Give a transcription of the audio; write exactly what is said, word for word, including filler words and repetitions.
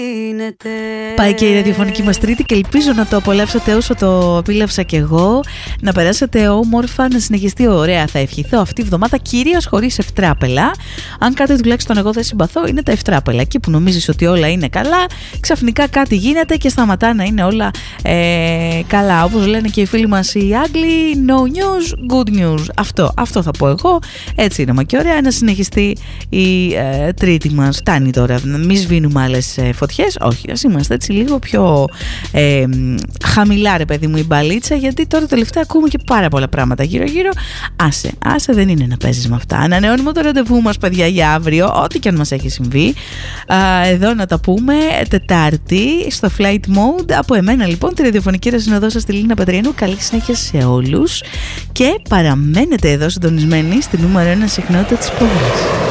Πάει και η ραδιοφωνική μας Τρίτη και ελπίζω να το απολαύσατε όσο το απίλαυσα και εγώ. Να περάσετε όμορφα, να συνεχιστεί ωραία. Θα ευχηθώ αυτή η εβδομάδα κυρίως χωρίς ευτράπελα. Αν κάτι τουλάχιστον εγώ δεν συμπαθώ είναι τα ευτράπελα. Εκεί που νομίζεις ότι όλα είναι καλά, ξαφνικά κάτι γίνεται και σταματά να είναι όλα ε, καλά. Όπως λένε και οι φίλοι μας οι Άγγλοι, no news, good news. Αυτό, αυτό θα πω εγώ. Έτσι είναι μα και ωραία να συνεχιστεί η ε, Τρίτη μας. Φτάνει τώρα, μην σβήνουμε άλλες ε, φωτιές. Όχι, ας είμαστε έτσι λίγο πιο ε, χαμηλά ρε παιδί μου η μπαλίτσα, γιατί τώρα τελευταία ακούμε και πάρα πολλά πράγματα γύρω γύρω. Άσε, άσε δεν είναι να παίζεις με αυτά. Ανανεώνουμε το ραντεβού μας παιδιά για αύριο, ό,τι και αν μας έχει συμβεί. Α, εδώ να τα πούμε Τετάρτη στο Flight Mode. Από εμένα λοιπόν τη ραδιοφωνική ρεσινοδό σας τη Λίνα Πετριανού. Καλή συνέχεια σε όλους και παραμένετε εδώ συντονισμένοι στη νούμερο ένα συχνότητα της πόλης.